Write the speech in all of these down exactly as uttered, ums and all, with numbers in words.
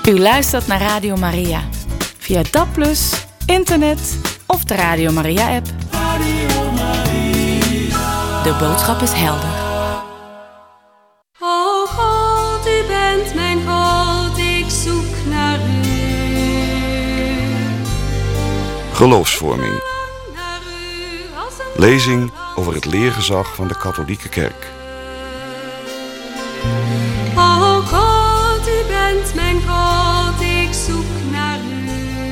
U luistert naar Radio Maria. Via D A B plus, internet of de Radio Maria-app. Radio Maria. De boodschap is helder. O God, u bent mijn God, ik zoek naar u. Geloofsvorming. Lezing over het leergezag van de katholieke kerk. O God, u bent mijn God, ik zoek naar u.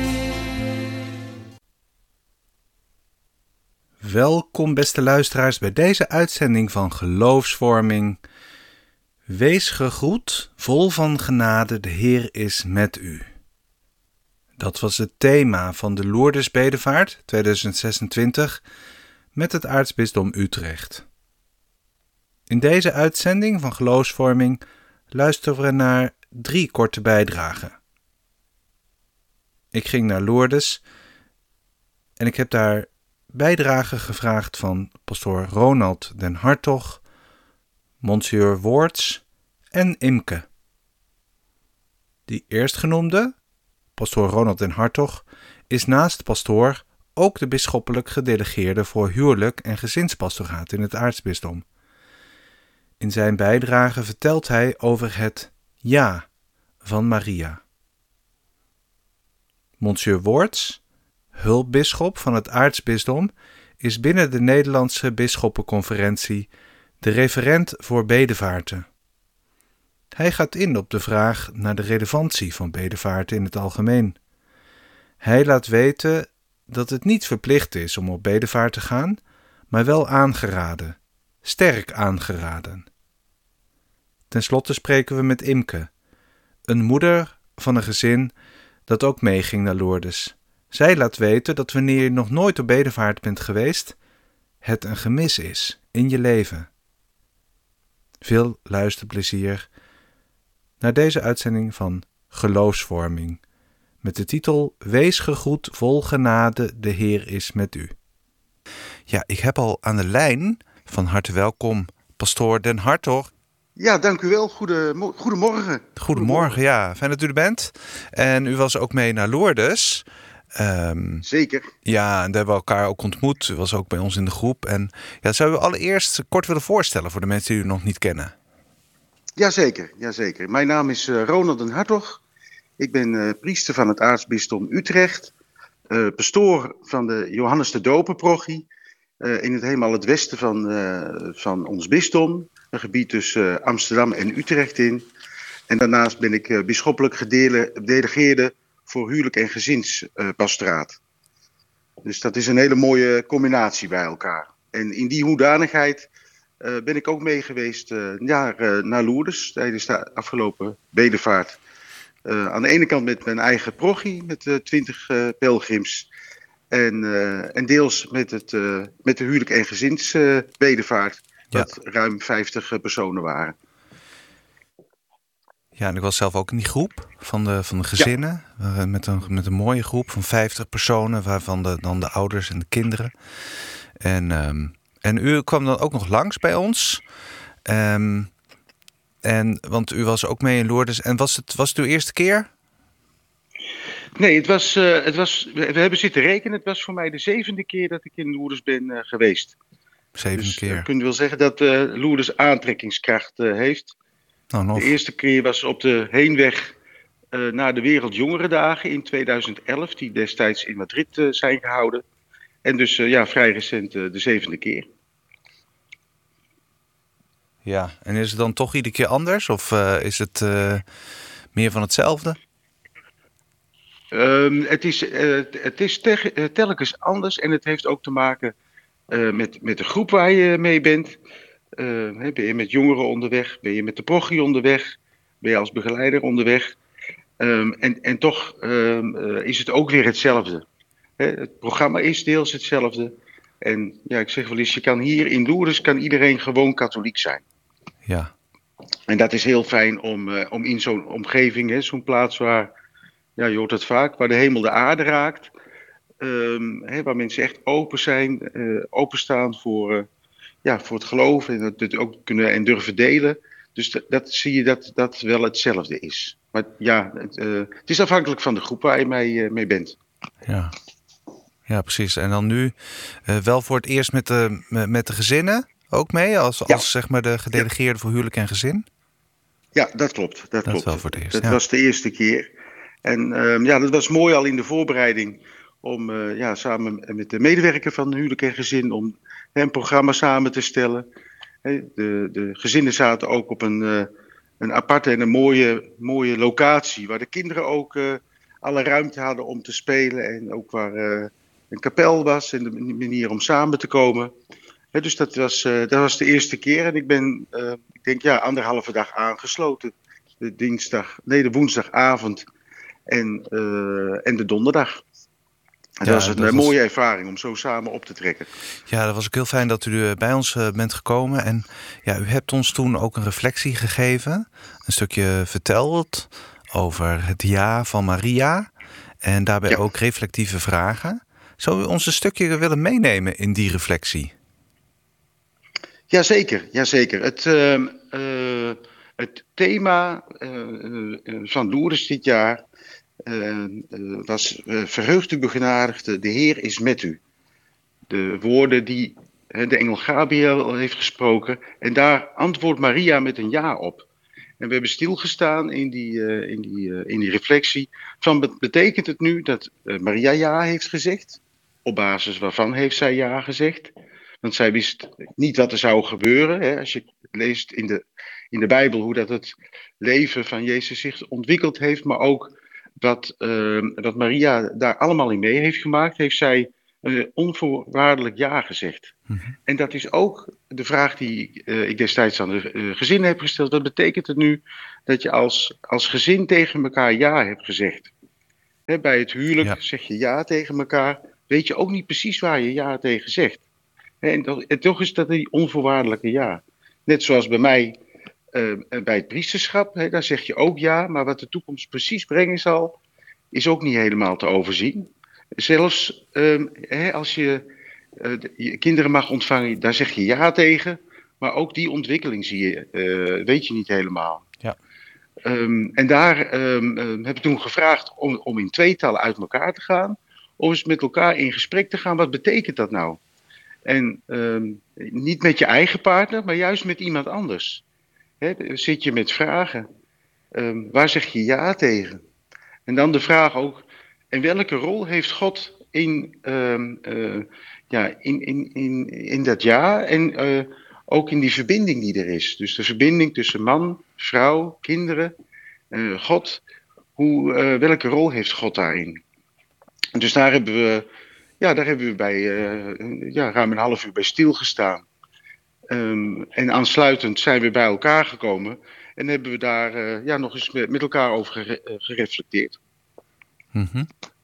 Welkom beste luisteraars bij deze uitzending van Geloofsvorming. Wees gegroet, vol van genade, de Heer is met u. Dat was het thema van de Lourdesbedevaart tweeduizend zesentwintig met het aartsbisdom Utrecht. In deze uitzending van Geloofsvorming luisteren we naar drie korte bijdragen. Ik ging naar Lourdes en ik heb daar bijdragen gevraagd van pastoor Ronald den Hartog, Monsieur Woerts en Imke. Die eerstgenoemde, pastoor Ronald den Hartog, is naast pastoor ook de bisschoppelijk gedelegeerde voor huwelijk en gezinspastoraat in het aartsbisdom. In zijn bijdrage vertelt hij over het ja van Maria. Monsieur Woerts, hulpbisschop van het aartsbisdom, is binnen de Nederlandse bisschoppenconferentie de referent voor bedevaarten. Hij gaat in op de vraag naar de relevantie van bedevaarten in het algemeen. Hij laat weten dat het niet verplicht is om op bedevaart te gaan, maar wel aangeraden, sterk aangeraden. Ten slotte spreken we met Imke, een moeder van een gezin dat ook meeging naar Lourdes. Zij laat weten dat wanneer je nog nooit op bedevaart bent geweest, het een gemis is in je leven. Veel luisterplezier naar deze uitzending van Geloofsvorming met de titel Wees gegroet, vol genade, de Heer is met u. Ja, ik heb al aan de lijn, van harte welkom, pastoor Den Hartog. Ja, dank u wel. Goedemo- Goedemorgen. Goedemorgen, ja. Fijn dat u er bent. En u was ook mee naar Lourdes. Um, Zeker. Ja, en daar hebben we elkaar ook ontmoet. U was ook bij ons in de groep. En ja, zou u allereerst kort willen voorstellen voor de mensen die u nog niet kennen? Jazeker, jazeker. Mijn naam is uh, Ronald den Hartog. Ik ben uh, priester van het aartsbisdom Utrecht. Uh, pastoor van de Johannes de Doper-parochie. Uh, in het helemaal het westen van, uh, van ons bisdom. Een gebied tussen uh, Amsterdam en Utrecht in. En daarnaast ben ik uh, bisschoppelijk gedelegeerde voor huwelijk en gezinspastoraat. Uh, dus dat is een hele mooie combinatie bij elkaar. En in die hoedanigheid uh, ben ik ook mee geweest uh, naar, uh, naar Lourdes tijdens de afgelopen bedevaart. Uh, aan de ene kant met mijn eigen parochie, met uh, twintig uh, pelgrims. En, uh, en deels met, het, uh, met de huwelijk en gezinsbedevaart, uh, dat ja. ruim vijftig uh, personen waren. Ja, en ik was zelf ook in die groep van de, van de gezinnen. Ja. Met, een, met een mooie groep van vijftig personen, waarvan de, dan de ouders en de kinderen. En, um, en u kwam dan ook nog langs bij ons. Um, en, want u was ook mee in Lourdes. En was het, was het uw eerste keer? Nee, het was, uh, het was, we hebben zitten rekenen. Het was voor mij de zevende keer dat ik in Lourdes ben uh, geweest. Zevende dus, keer. Je kunt wel zeggen dat uh, Lourdes aantrekkingskracht uh, heeft. Oh, nog. De eerste keer was op de heenweg uh, naar de Wereldjongerendagen in tweeduizend elf, die destijds in Madrid uh, zijn gehouden. En dus uh, ja, vrij recent uh, de zevende keer. Ja, en is het dan toch iedere keer anders? Of uh, is het uh, meer van hetzelfde? Um, het is, uh, het is te- uh, telkens anders en het heeft ook te maken uh, met, met de groep waar je mee bent. Uh, ben je met jongeren onderweg? Ben je met de parochie onderweg? Ben je als begeleider onderweg? Um, en, en toch um, uh, is het ook weer hetzelfde. He, het programma is deels hetzelfde. En ja, ik zeg wel eens, je kan hier in Lourdes kan iedereen gewoon katholiek zijn. Ja. En dat is heel fijn om, uh, om in zo'n omgeving, hè, zo'n plaats waar, ja, je hoort het vaak, waar de hemel de aarde raakt. Um, hè, waar mensen echt open zijn, uh, openstaan voor, uh, ja, voor het geloof en het ook kunnen en durven delen. Dus dat, dat zie je dat dat wel hetzelfde is. Maar ja, het, uh, het is afhankelijk van de groep waar je mee, uh, mee bent. Ja. Ja, precies. En dan nu uh, wel voor het eerst met de, met de gezinnen ook mee? Als, als ja. zeg maar de gedelegeerde ja. voor huwelijk en gezin? Ja, dat klopt. Dat, dat klopt. Wel voor het eerst, dat ja. was de eerste keer. En uh, ja, dat was mooi al in de voorbereiding om uh, ja, samen met de medewerker van huwelijk en gezin om hè, een programma samen te stellen. Hè, de, de gezinnen zaten ook op een, uh, een aparte en een mooie, mooie locatie waar de kinderen ook uh, alle ruimte hadden om te spelen en ook waar uh, een kapel was en de manier om samen te komen. Hè, dus dat was, uh, dat was de eerste keer en ik ben, uh, ik denk ja, anderhalve dag aangesloten. De dinsdag, nee, de woensdagavond en, uh, en de donderdag. En ja, dat was een dat mooie was... ervaring om zo samen op te trekken. Ja, dat was ook heel fijn dat u bij ons bent gekomen. En ja, u hebt ons toen ook een reflectie gegeven. Een stukje verteld over het ja van Maria. En daarbij ja. ook reflectieve vragen. Zou u ons een stukje willen meenemen in die reflectie? Jazeker, jazeker. Het, uh, uh, het thema uh, uh, van Lourdes dit jaar... Uh, uh, was uh, verheugd u begenadigde, de Heer is met u. De woorden die uh, de engel Gabriel heeft gesproken. En daar antwoordt Maria met een ja op. En we hebben stilgestaan in die, uh, in die, uh, in die reflectie. Van, betekent het nu dat uh, Maria ja heeft gezegd? Op basis waarvan heeft zij ja gezegd? Want zij wist niet wat er zou gebeuren. Hè? Als je leest in de, in de Bijbel hoe dat het leven van Jezus zich ontwikkeld heeft, maar ook Wat, uh, wat Maria daar allemaal in mee heeft gemaakt, heeft zij uh, onvoorwaardelijk ja gezegd. Mm-hmm. En dat is ook de vraag die uh, ik destijds aan de uh, gezinnen heb gesteld. Wat betekent het nu dat je als, als gezin tegen elkaar ja hebt gezegd? Hè, bij het huwelijk ja. zeg je ja tegen elkaar, weet je ook niet precies waar je ja tegen zegt. Hè, en, dat, en toch is dat die onvoorwaardelijke ja. Net zoals bij mij... Uh, bij het priesterschap, hè, daar zeg je ook ja, maar wat de toekomst precies brengen zal, is ook niet helemaal te overzien. Zelfs um, hè, als je, uh, de, je kinderen mag ontvangen, daar zeg je ja tegen, maar ook die ontwikkeling zie je, uh, weet je niet helemaal. Ja. Um, en daar um, um, heb ik toen gevraagd om, om in tweetallen uit elkaar te gaan, om eens met elkaar in gesprek te gaan, wat betekent dat nou? En um, niet met je eigen partner, maar juist met iemand anders. He, zit je met vragen. Um, waar zeg je ja tegen? En dan de vraag ook, en welke rol heeft God in, um, uh, ja, in, in, in, in dat ja en uh, ook in die verbinding die er is. Dus de verbinding tussen man, vrouw, kinderen, uh, God. Hoe, uh, welke rol heeft God daarin? En dus daar hebben we, ja, daar hebben we bij uh, ja, ruim een half uur bij stilgestaan. Um, en aansluitend zijn we bij elkaar gekomen en hebben we daar uh, ja, nog eens met, met elkaar over gere- uh, gereflecteerd. Mm-hmm.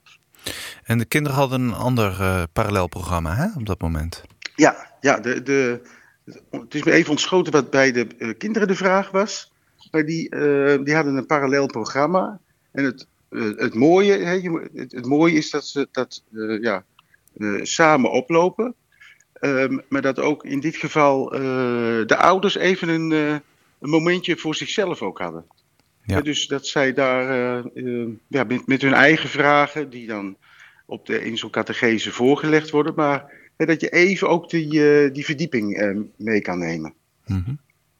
En de kinderen hadden een ander uh, parallel programma, hè, op dat moment? Ja, ja de, de, het is me even ontschoten wat bij de uh, kinderen de vraag was. Maar die, uh, die hadden een parallel programma. En het, uh, het, mooie, hè, je, het, het mooie is dat ze dat uh, ja, uh, samen oplopen. Um, maar dat ook in dit geval uh, de ouders even een, uh, een momentje voor zichzelf ook hadden. Ja. Ja, dus dat zij daar uh, uh, ja, met, met hun eigen vragen, die dan op de, in zo'n catechese voorgelegd worden, maar uh, dat je even ook die, uh, die verdieping uh, mee kan nemen. Mm-hmm.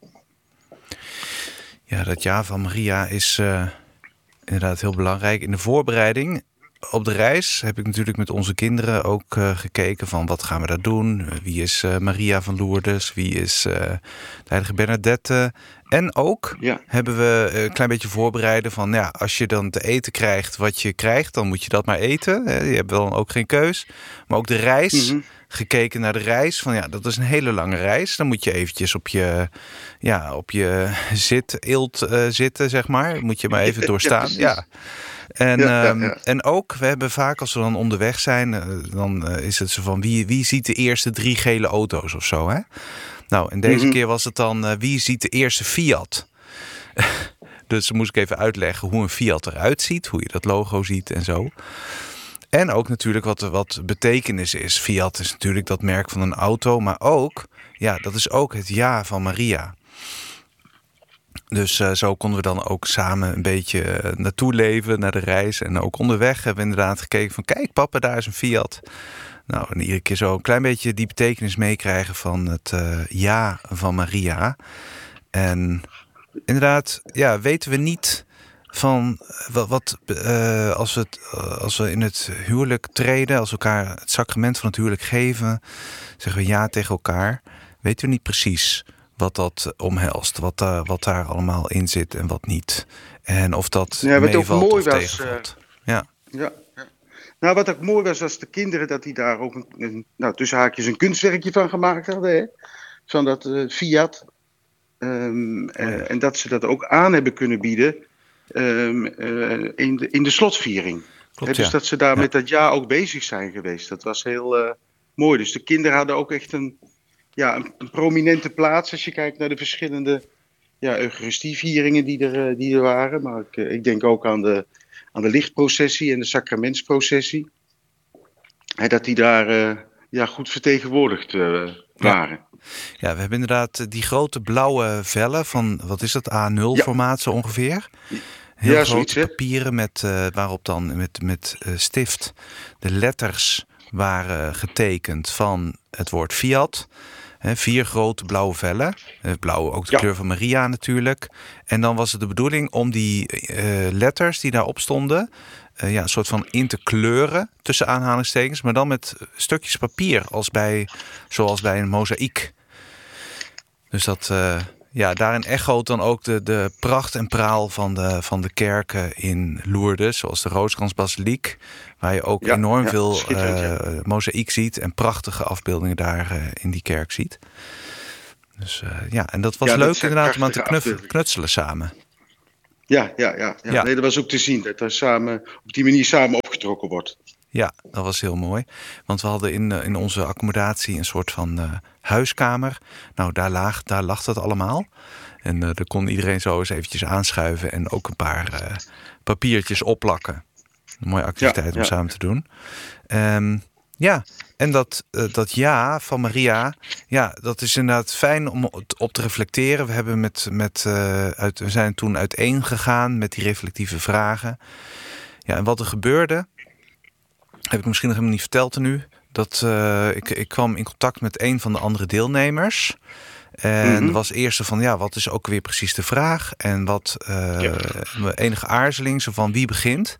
Ja, dat ja van Maria is uh, inderdaad heel belangrijk. In de voorbereiding op de reis heb ik natuurlijk met onze kinderen ook uh, gekeken van wat gaan we daar doen? Wie is uh, Maria van Lourdes? Wie is uh, de heilige Bernadette? En ook ja. hebben we een klein beetje voorbereiden van ja, als je dan te eten krijgt wat je krijgt, dan moet je dat maar eten. Je hebt wel ook geen keus. Maar ook de reis, mm-hmm. gekeken naar de reis. Van ja, dat is een hele lange reis. Dan moet je eventjes op je, ja, op je zit, eelt uh, zitten, zeg maar. Moet je maar even doorstaan. Ja. ja. En, ja, ja, ja. Um, en ook, we hebben vaak als we dan onderweg zijn, uh, dan uh, is het zo van wie, wie ziet de eerste drie gele auto's of zo, hè? Nou, en deze mm-hmm. keer was het dan, uh, wie ziet de eerste Fiat? Dus moest ik even uitleggen hoe een Fiat eruit ziet, hoe je dat logo ziet en zo. En ook natuurlijk wat, wat betekenis is. Fiat is natuurlijk dat merk van een auto, maar ook, ja, dat is ook het ja van Maria. Dus uh, zo konden we dan ook samen een beetje uh, naartoe leven, naar de reis. En ook onderweg hebben we inderdaad gekeken van... kijk papa, daar is een Fiat. Nou, en iedere keer zo een klein beetje die betekenis meekrijgen van het uh, ja van Maria. En inderdaad, ja, weten we niet van wat, wat uh, als, we het, uh, als we in het huwelijk treden, als we elkaar het sacrament van het huwelijk geven, zeggen we ja tegen elkaar, weten we niet precies wat dat omhelst, wat, uh, wat daar allemaal in zit en wat niet. En of dat ja, wat meevalt ook mooi of was, tegenvalt. Uh, ja. Ja, ja. Nou, wat ook mooi was, was de kinderen dat die daar ook een, een nou, tussen haakjes een kunstwerkje van gemaakt hadden, hè? Van dat uh, Fiat. Um, oh ja. uh, en dat ze dat ook aan hebben kunnen bieden um, uh, in, de, in de slotviering. Klopt, He, dus ja. dat ze daar ja. met dat ja ook bezig zijn geweest. Dat was heel uh, mooi. Dus de kinderen hadden ook echt een, ja, een, een prominente plaats als je kijkt naar de verschillende ja, Eucharistievieringen die er, uh, die er waren. Maar ik, uh, ik denk ook aan de, aan de lichtprocessie en de sacramentsprocessie. He, dat die daar uh, ja, goed vertegenwoordigd uh, waren. Ja. Ja, we hebben inderdaad die grote blauwe vellen van, wat is dat, A nul ja. formaat zo ongeveer. Heel ja, grote zoiets, papieren met, uh, waarop dan met, met uh, stift de letters waren getekend van het woord Fiat. He, vier grote blauwe vellen. Uh, blauw ook de ja. kleur van Maria natuurlijk. En dan was het de bedoeling om die uh, letters die daarop stonden... Uh, ja, een soort van in te kleuren, tussen aanhalingstekens, maar dan met stukjes papier, als bij, zoals bij een mozaïek. Dus dat, uh, ja, daarin echoot dan ook de, de pracht en praal van de, van de kerken in Lourdes, zoals de Rooskransbasiliek, waar je ook ja, enorm ja, veel uh, ja. mozaïek ziet en prachtige afbeeldingen daar uh, in die kerk ziet. Dus uh, ja, en dat was ja, leuk dat inderdaad om aan te knuffelen, knutselen samen. Ja, ja, ja, ja. ja. Nee, dat was ook te zien, dat er samen, op die manier samen opgetrokken wordt. Ja, dat was heel mooi. Want we hadden in, in onze accommodatie een soort van uh, huiskamer. Nou, daar lag, daar lag dat allemaal. En uh, daar kon iedereen zo eens eventjes aanschuiven en ook een paar uh, papiertjes opplakken. Een mooie activiteit ja, om ja. samen te doen. Um, ja, en dat, uh, dat ja van Maria, ja, dat is inderdaad fijn om op te reflecteren. We, hebben met, met, uh, uit, we zijn toen uiteen gegaan met die reflectieve vragen. Ja, en wat er gebeurde, heb ik misschien nog helemaal niet verteld nu. Dat uh, ik, ik kwam in contact met een van de andere deelnemers. En mm-hmm. was eerst van, ja, wat is ook weer precies de vraag? En wat uh, ja. enige aarzeling, zo van wie begint?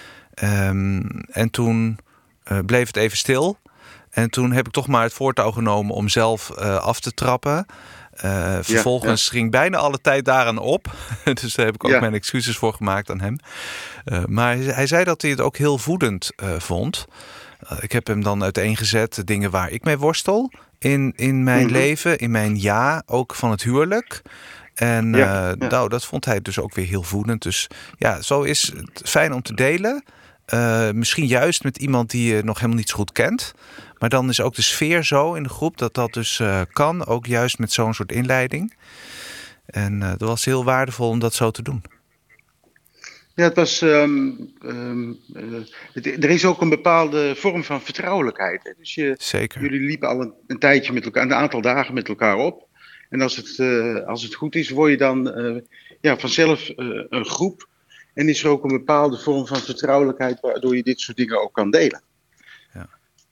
Um, en toen uh, bleef het even stil. En toen heb ik toch maar het voortouw genomen om zelf uh, af te trappen. Uh, vervolgens ja, ja. ging bijna alle tijd daaraan op. Dus daar heb ik ook ja. mijn excuses voor gemaakt aan hem. Uh, maar hij, hij zei dat hij het ook heel voedend uh, vond. Uh, ik heb hem dan uiteengezet dingen waar ik mee worstel in, in mijn mm-hmm. leven, in mijn ja, ook van het huwelijk. En ja, uh, ja. nou, dat vond hij dus ook weer heel voedend. Dus ja, zo is het fijn om te delen. Uh, misschien juist met iemand die je nog helemaal niet zo goed kent. Maar dan is ook de sfeer zo in de groep dat dat dus uh, kan. Ook juist met zo'n soort inleiding. En uh, dat was heel waardevol om dat zo te doen. Ja, het was. Um, um, uh, het, er is ook een bepaalde vorm van vertrouwelijkheid. Hè? Dus je, Zeker. Jullie liepen al een, een tijdje met elkaar, een aantal dagen met elkaar op. En als het, uh, als het goed is, word je dan uh, ja, vanzelf uh, een groep. En is er ook een bepaalde vorm van vertrouwelijkheid waardoor je dit soort dingen ook kan delen. Ja.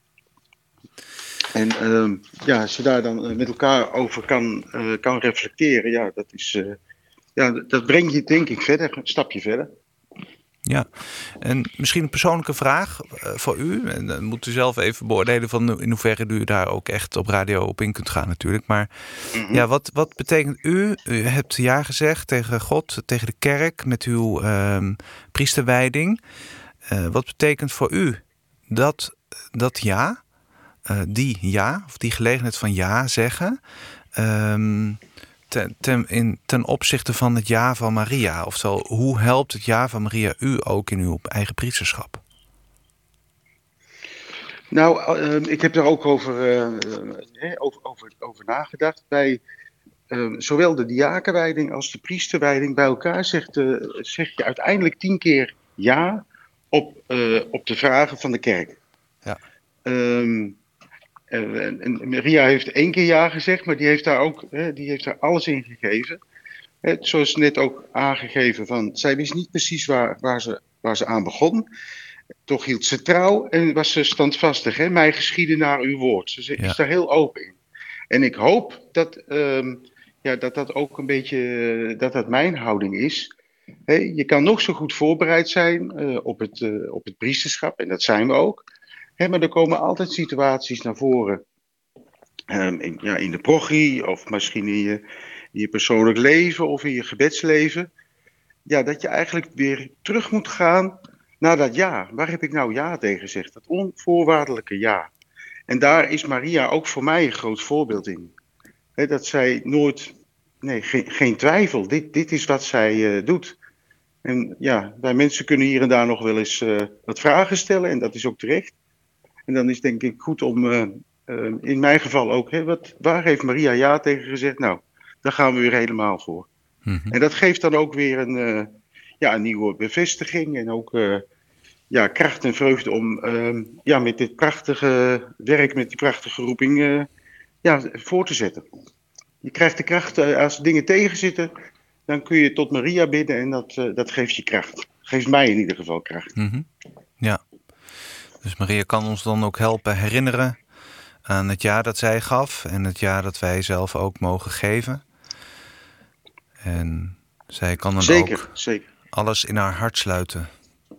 En uh, ja, als je daar dan uh, met elkaar over kan, uh, kan reflecteren, ja, dat is, uh, ja, dat brengt je denk ik verder, een stapje verder. Ja, en misschien een persoonlijke vraag uh, voor u. En dan moet u zelf even beoordelen van in hoeverre u daar ook echt op radio op in kunt gaan natuurlijk. Maar mm-hmm. ja, wat, wat betekent u? U hebt ja gezegd tegen God, tegen de kerk met uw uh, priesterwijding. Uh, wat betekent voor u dat, dat ja, uh, die ja, of die gelegenheid van ja zeggen... Um, Ten, ten, in, ten opzichte van het ja van Maria? Oftewel, hoe helpt het ja van Maria u ook in uw eigen priesterschap? Nou, uh, ik heb daar ook over, uh, uh, over, over, over nagedacht. Bij uh, zowel de diakenwijding als de priesterwijding bij elkaar zegt, uh, zeg je uiteindelijk tien keer ja op, uh, op de vragen van de kerk. Ja. Um, Uh, en, en Maria heeft één keer ja gezegd, maar die heeft daar ook uh, die heeft daar alles in gegeven. Hè, zoals net ook aangegeven, van, zij wist niet precies waar, waar, ze, waar ze aan begon. Toch hield ze trouw en was ze standvastig. Hè? Mij geschieden naar uw woord. Ze is Ja. daar heel open in. En ik hoop dat um, ja, dat, dat ook een beetje uh, dat dat mijn houding is. Hè, je kan nog zo goed voorbereid zijn uh, op, het, uh, op het priesterschap. En dat zijn we ook. Hè, maar er komen altijd situaties naar voren. Um, in, ja, in de parochie of misschien in je, in je persoonlijk leven of in je gebedsleven. Ja, dat je eigenlijk weer terug moet gaan naar dat ja. Waar heb ik nou ja tegen gezegd? Dat onvoorwaardelijke ja. En daar is Maria ook voor mij een groot voorbeeld in. He, dat zij nooit, nee, geen, geen twijfel. Dit, dit is wat zij uh, doet. En ja, wij mensen kunnen hier en daar nog wel eens uh, wat vragen stellen. En dat is ook terecht. En dan is het denk ik goed om, uh, uh, in mijn geval ook, hè, wat, waar heeft Maria ja tegen gezegd? Nou, daar gaan we weer helemaal voor. Mm-hmm. En dat geeft dan ook weer een, uh, ja, een nieuwe bevestiging en ook uh, ja, kracht en vreugde om uh, ja, met dit prachtige werk, met die prachtige roeping uh, ja, voor te zetten. Je krijgt de kracht, uh, als dingen tegenzitten, dan kun je tot Maria bidden en dat, uh, dat geeft je kracht. Geeft mij in ieder geval kracht. Mm-hmm. Ja, dus Maria kan ons dan ook helpen herinneren aan het ja dat zij gaf en het ja dat wij zelf ook mogen geven. En zij kan dan zeker, ook zeker. alles in haar hart sluiten.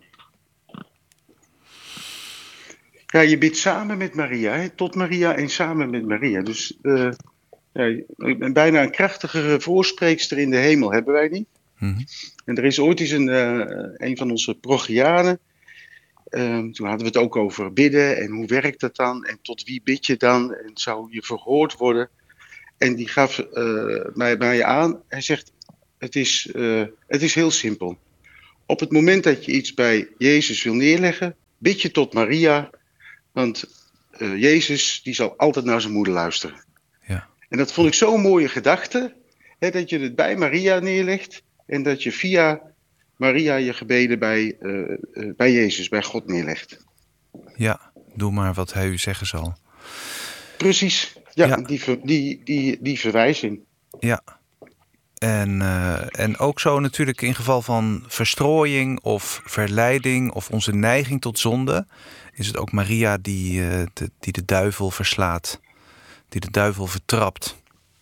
Ja, je bidt samen met Maria, hè? Tot Maria en samen met Maria. Dus uh, ja, bijna een krachtigere voorspreekster in de hemel hebben wij niet. Mm-hmm. En er is ooit eens een, uh, een van onze parochianen. Uh, toen hadden we het ook over bidden en hoe werkt dat dan? En tot wie bid je dan? En zou je verhoord worden? En die gaf uh, mij, mij aan. Hij zegt, het is, uh, het is heel simpel. Op het moment dat je iets bij Jezus wil neerleggen, bid je tot Maria. Want uh, Jezus die zal altijd naar zijn moeder luisteren. Ja. En dat vond ik zo'n mooie gedachte. Hè, dat je het bij Maria neerlegt. En dat je via Maria je gebeden bij, uh, uh, bij Jezus, bij God neerlegt. Ja, doe maar wat hij u zeggen zal. Precies. Ja, ja. Die, ver, die, die, die verwijzing. Ja. En, uh, en ook zo natuurlijk in geval van verstrooiing of verleiding of onze neiging tot zonde, is het ook Maria die, uh, de, die de duivel verslaat, die de duivel vertrapt.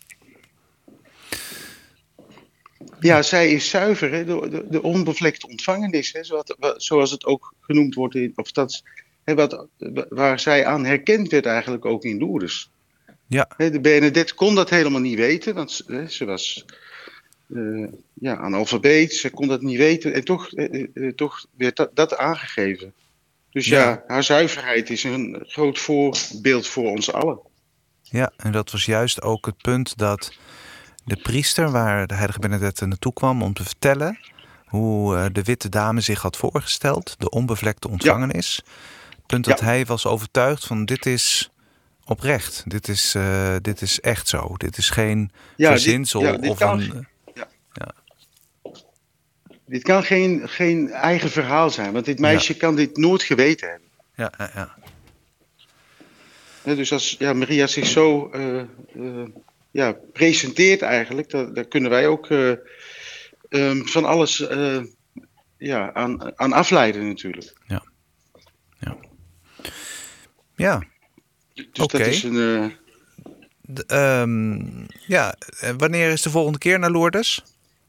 Ja, zij is zuiver, hè? De, de, de onbevlekte ontvangenis, hè? Zoals, zoals het ook genoemd wordt, in, of dat, hè, wat, waar zij aan herkend werd eigenlijk ook in Lourdes. Ja. Hè, de Bernadette kon dat helemaal niet weten, want hè, ze was uh, ja, analfabeet, ze kon dat niet weten en toch, uh, uh, toch werd dat, dat aangegeven. Dus ja. ja, haar zuiverheid is een groot voorbeeld voor ons allen. Ja, en dat was juist ook het punt dat de priester waar de heilige Bernadette naartoe kwam om te vertellen hoe de witte dame zich had voorgesteld, de onbevlekte ontvangenis. Ja. Het punt dat ja. hij was overtuigd van dit is oprecht, dit is, uh, dit is echt zo, dit is geen ja, verzinsel dit, ja, dit of kan, een... Ja. Ja. Dit kan geen, geen eigen verhaal zijn, want dit meisje ja. kan dit nooit geweten hebben. Ja, ja, ja. Ja, dus als ja, Maria zich zo uh, uh, ja, presenteert eigenlijk, daar, daar kunnen wij ook uh, um, van alles uh, ja, aan, aan afleiden natuurlijk. Ja. Ja. Ja. Dus okay. dat is een... Uh... De, um, ja, wanneer is de volgende keer naar Lourdes?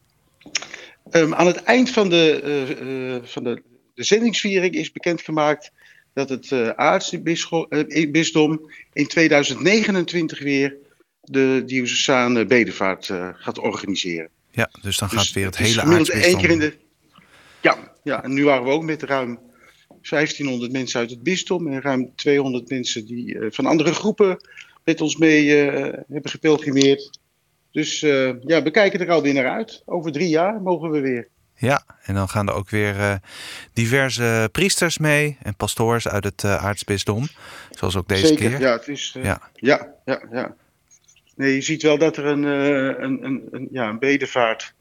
Um, aan het eind van de, uh, uh, van de, de zendingsviering is bekendgemaakt dat het uh, aartsbisdom in tweeduizend negenentwintig weer de diocesane bedevaart uh, gaat organiseren. Ja, dus dan gaat dus weer het, het hele aartsbisdom... Één keer in de... Ja, ja, en nu waren we ook met ruim vijftienhonderd mensen uit het bisdom en ruim tweehonderd mensen die uh, van andere groepen met ons mee uh, hebben gepelgrimeerd. Dus uh, ja, we kijken er alweer naar uit. Over drie jaar mogen we weer. Ja, en dan gaan er ook weer uh, diverse priesters mee en pastoors uit het uh, aartsbisdom. Zoals ook deze Zeker, keer. Ja, het is, uh, ja. ja, ja, ja. Nee, je ziet wel dat er een, uh, een, een, een, ja, een bedevaart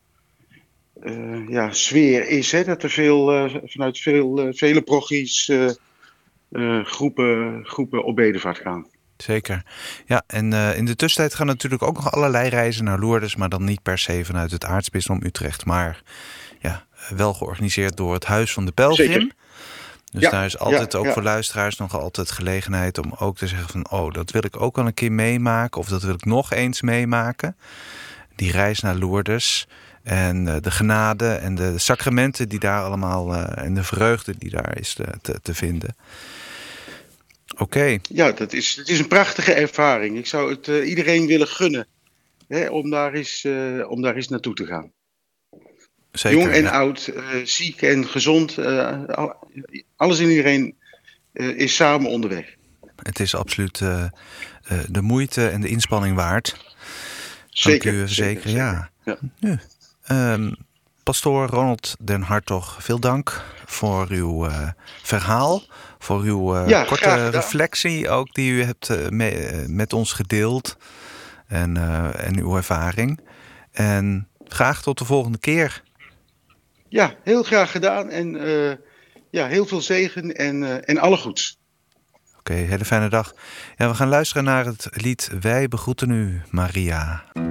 uh, ja, sfeer is. Hè? Dat er veel, uh, vanuit veel, uh, vele prochies uh, uh, groepen, groepen op bedevaart gaan. Zeker. Ja, en uh, in de tussentijd gaan natuurlijk ook nog allerlei reizen naar Lourdes, maar dan niet per se vanuit het aartsbisdom Utrecht, maar ja, wel georganiseerd door het Huis van de Pelgrim. Zeker. Dus ja, daar is altijd ja, ook ja. voor luisteraars nog altijd gelegenheid om ook te zeggen van, oh, dat wil ik ook al een keer meemaken, of dat wil ik nog eens meemaken. Die reis naar Lourdes en uh, de genade en de sacramenten die daar allemaal, uh, en de vreugde die daar is te, te, te vinden. Oké. Okay. Ja, dat is, het is een prachtige ervaring. Ik zou het uh, iedereen willen gunnen, hè, om, daar eens, uh, om daar eens naartoe te gaan. Zeker, Jong en ja. oud, uh, ziek en gezond, uh, alles en iedereen uh, is samen onderweg. Het is absoluut uh, uh, de moeite en de inspanning waard. Zeker, Kan ik u verzekeren, zeker, ja. zeker. ja. Nu, um, pastoor Ronald den Hartog, veel dank voor uw uh, verhaal, voor uw uh, ja, korte reflectie ook die u hebt uh, me, uh, met ons gedeeld en, uh, en uw ervaring. En graag tot de volgende keer. Ja, heel graag gedaan en uh, ja, heel veel zegen en, uh, en alle goeds. Oké, okay, hele fijne dag. Ja, we gaan luisteren naar het lied Wij begroeten u, Maria.